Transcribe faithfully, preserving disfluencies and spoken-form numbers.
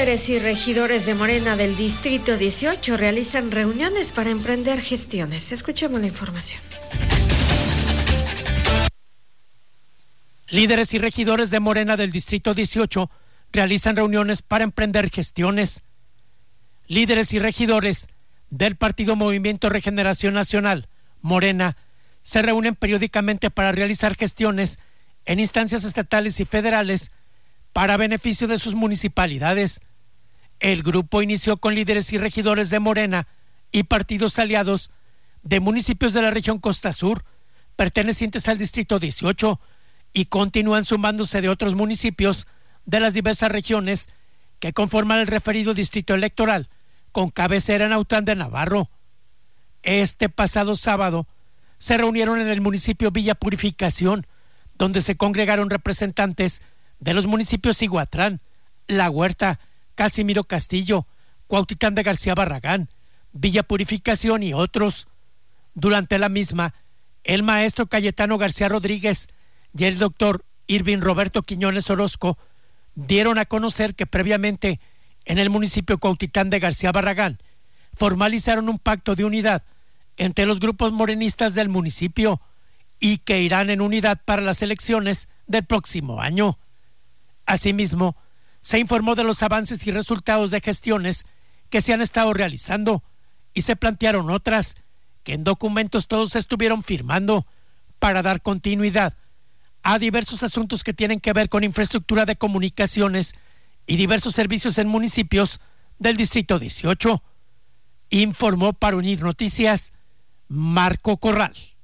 Líderes y regidores de Morena del Distrito dieciocho realizan reuniones para emprender gestiones. Escuchemos la información. Líderes y regidores de Morena del Distrito dieciocho realizan reuniones para emprender gestiones. Líderes y regidores del Partido Movimiento Regeneración Nacional, Morena, se reúnen periódicamente para realizar gestiones en instancias estatales y federales para beneficio de sus municipalidades. El grupo inició con líderes y regidores de Morena y partidos aliados de municipios de la región Costa Sur, pertenecientes al Distrito dieciocho, y continúan sumándose de otros municipios de las diversas regiones que conforman el referido distrito electoral, con cabecera en Autlán de Navarro. Este pasado sábado se reunieron en el municipio Villa Purificación, donde se congregaron representantes de los municipios Iguatlán, La Huerta, Casimiro Castillo, Cuautitlán de García Barragán, Villa Purificación y otros. Durante la misma, el maestro Cayetano García Rodríguez y el doctor Irving Roberto Quiñones Orozco dieron a conocer que previamente en el municipio Cuautitlán de García Barragán formalizaron un pacto de unidad entre los grupos morenistas del municipio y que irán en unidad para las elecciones del próximo año. Asimismo, se informó de los avances y resultados de gestiones que se han estado realizando y se plantearon otras que en documentos todos estuvieron firmando para dar continuidad a diversos asuntos que tienen que ver con infraestructura de comunicaciones y diversos servicios en municipios del Distrito dieciocho. Informó para Unir Noticias Marco Corral.